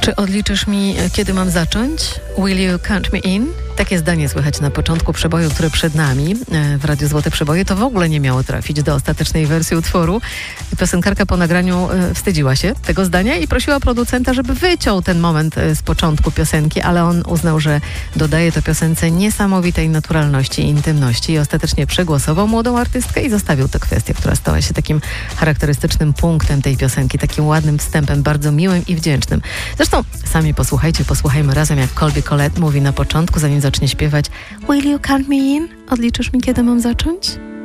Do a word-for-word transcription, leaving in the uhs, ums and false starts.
Czy odliczysz mi, kiedy mam zacząć? Will you count me in? Takie zdanie słychać na początku przeboju, który przed nami w Radiu Złote Przeboje. To w ogóle nie miało trafić do ostatecznej wersji utworu. Piosenkarka po nagraniu wstydziła się tego zdania i prosiła producenta, żeby wyciął ten moment z początku piosenki, ale on uznał, że dodaje to piosence niesamowitej naturalności i intymności i ostatecznie przegłosował młodą artystkę i zostawił tę kwestię, która stała się takim charakterystycznym punktem tej piosenki, takim ładnym wstępem, bardzo miłym i wdzięcznym. Zresztą sami posłuchajcie, posłuchajmy razem, jak Colby Collette mówi na początku, zanim zacznie śpiewać Will you count me in? Odliczysz mi, kiedy mam zacząć?